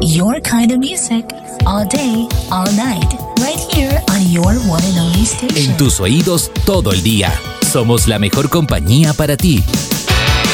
your kind of music, all day, all night, right here on your one and only station. En tus oídos todo el día. Somos la mejor compañía para ti.